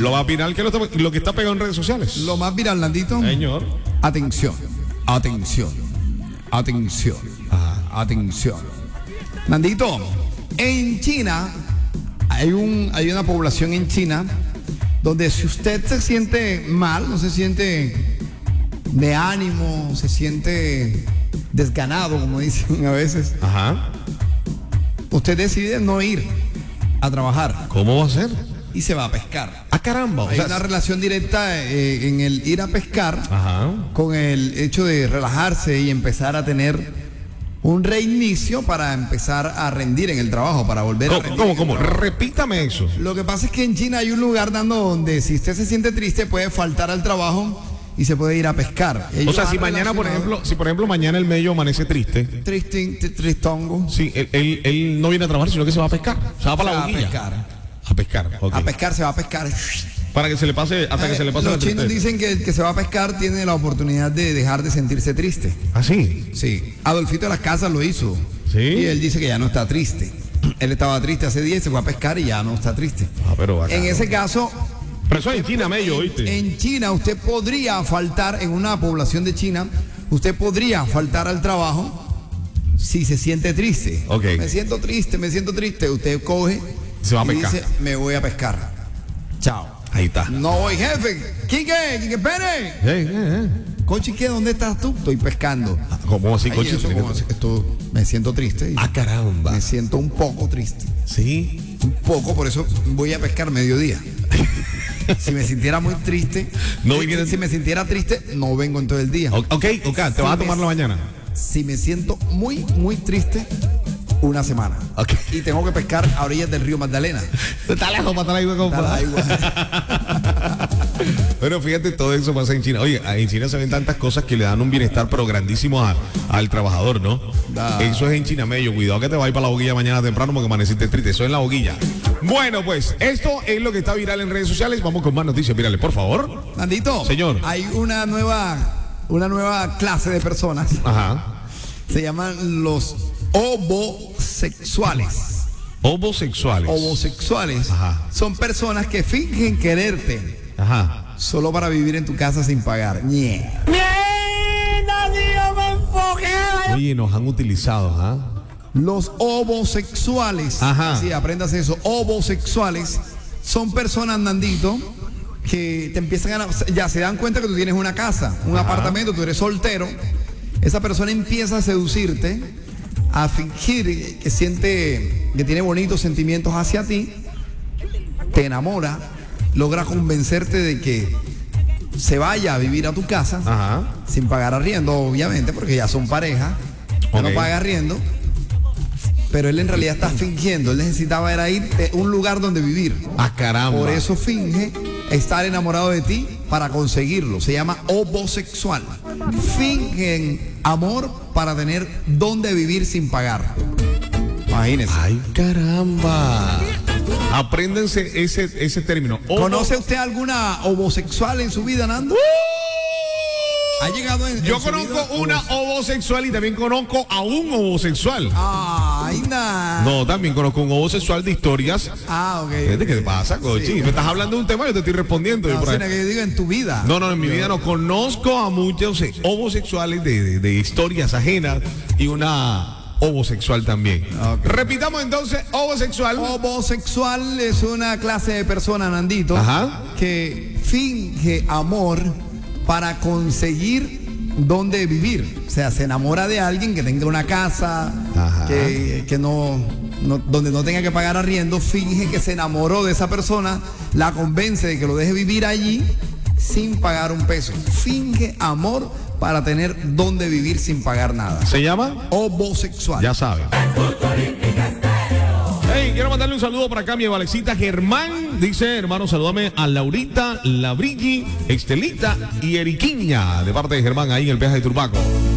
Lo más viral que lo que está pegado en redes sociales. Lo más viral, Nandito. Señor. Atención. Nandito, en China hay una población en China donde si usted se siente mal, no se siente de ánimo, se siente desganado, como dicen a veces, Ajá. usted decide no ir a trabajar ¿Cómo va a ser? y se va a pescar. ¡Ah, caramba! Hay una relación directa en el ir a pescar Ajá. con el hecho de relajarse y empezar a tener un reinicio para empezar a rendir en el trabajo, para volver a rendir. ¿Cómo? Repítame eso. Lo que pasa es que en China hay un lugar donde si usted se siente triste puede faltar al trabajo y se puede ir a pescar. O sea, si mañana, por ejemplo, mañana el medio amanece triste. Tristongo. Sí, él no viene a trabajar, sino que se va a pescar. Se va para la boquilla. A pescar. Okay. A pescar, se va a pescar. Para que se le pase, hasta que se le pase la Los chinos tristeza. dicen que el que se va a pescar tiene la oportunidad de dejar de sentirse triste. ¿Ah, sí? Sí. Adolfito de las Casas lo hizo. Sí. Y él dice que ya no está triste. Él estaba triste hace días, se fue a pescar y ya no está triste. Ah, pero bacano. En ese caso, Pero eso es en China, Mello, ¿oíste? en China usted podría faltar, en una población de China, usted podría faltar al trabajo si se siente triste. Ok. Me siento triste. Usted coge Se va a y pescar. dice, me voy a pescar. Chao. Ahí está. No voy, jefe. Quique, espere. Cochique, ¿dónde estás tú? Estoy pescando. ¿Cómo así, Ay, coche? eso, me siento triste. Ah, caramba. Me siento un poco triste. Sí. Un poco, por eso voy a pescar mediodía. Si me sintiera muy triste, si me sintiera triste, no vengo en todo el día. Ok, te vas a tomar la mañana. Si me siento muy, muy triste, una semana. Ok. Y tengo que pescar a orillas del río Magdalena. Está lejos para estar ahí, compadre. Pero fíjate, todo eso pasa en China. Oye, en China se ven tantas cosas que le dan un bienestar, pero grandísimo al trabajador, ¿no? Eso es en China, Mello. Cuidado que te vas a ir para la boquilla mañana temprano porque amaneciste triste. Eso es en la boquilla. Bueno, pues, esto es lo que está viral en redes sociales. Vamos con más noticias virales, por favor. Nandito. Señor. Hay una nueva clase de personas. Ajá. Se llaman los homosexuales. Homosexuales. Homosexuales. Ajá. Son personas que fingen quererte. Ajá. Solo para vivir en tu casa sin pagar. ¡Nie! Oye, nos han utilizado, ¿ah? Los homosexuales. Ajá. Sí, apréndase eso. Homosexuales son personas, Nandito, que te empiezan ya se dan cuenta que tú tienes una casa, un apartamento, tú eres soltero. Esa persona empieza a seducirte, a fingir que tiene bonitos sentimientos hacia ti, te enamora, logra convencerte de que se vaya a vivir a tu casa. Ajá. Sin pagar arriendo, obviamente, porque ya son pareja, ya no paga arriendo. Pero él en realidad está fingiendo, él necesitaba ir a un lugar donde vivir. Ah, caramba. Por eso finge estar enamorado de ti para conseguirlo. Se llama homosexual. Fingen amor para tener donde vivir sin pagar. Imagínense. Ay, caramba. Apréndense ese término. ¿Conoce usted alguna homosexual en su vida, Nando? ¿Ha llegado Yo conozco una homosexual y también conozco a un homosexual. Ay, nada. No, también conozco un homosexual de historias. Ah, ok. ¿Qué te pasa, cochi? Sí. Me estás hablando de un tema y yo te estoy respondiendo. No, sino que yo digo en tu vida. No, en mi vida no. Conozco a muchos homosexuales de historias ajenas y una homosexual también. Okay. Repitamos entonces, homosexual. Homosexual es una clase de persona, Nandito, Ajá. que finge amor para conseguir dónde vivir. O sea, se enamora de alguien que tenga una casa, que no, donde no tenga que pagar arriendo, finge que se enamoró de esa persona, la convence de que lo deje vivir allí sin pagar un peso. Finge amor para tener dónde vivir sin pagar nada. ¿Se llama? Homosexual. Ya saben. Hey, quiero mandarle un saludo por acá a mi valecita Germán. Dice, hermano, salúdame a Laurita, Labrigi, Estelita y Eriquiña, de parte de Germán ahí en el peaje de Turbaco.